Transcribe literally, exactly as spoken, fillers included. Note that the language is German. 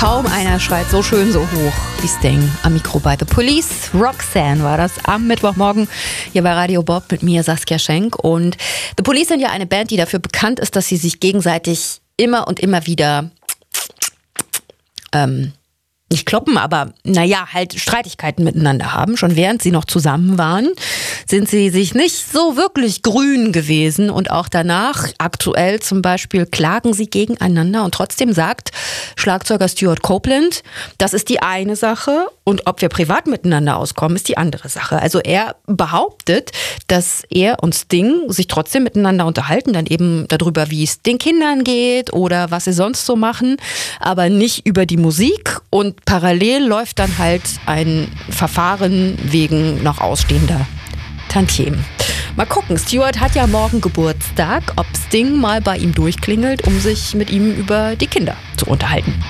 Kaum einer schreit so schön so hoch wie Sting am Mikro bei The Police. Roxanne war das am Mittwochmorgen hier bei Radio Bob mit mir, Saskia Schenk. Und The Police sind ja eine Band, die dafür bekannt ist, dass sie sich gegenseitig immer und immer wieder ähm, nicht kloppen, aber naja, halt Streitigkeiten miteinander haben. Schon während sie noch zusammen waren, sind sie sich nicht so wirklich grün gewesen. Und auch danach, aktuell zum Beispiel, klagen sie gegeneinander. Und trotzdem sagt Schlagzeuger Stewart Copeland, das ist die eine Sache. Und ob wir privat miteinander auskommen, ist die andere Sache. Also er behauptet, dass er und Sting sich trotzdem miteinander unterhalten, dann eben darüber, wie es den Kindern geht oder was sie sonst so machen, aber nicht über die Musik. Und parallel läuft dann halt ein Verfahren wegen noch ausstehender Tantiemen. Mal gucken, Stewart hat ja morgen Geburtstag, ob Sting mal bei ihm durchklingelt, um sich mit ihm über die Kinder zu unterhalten.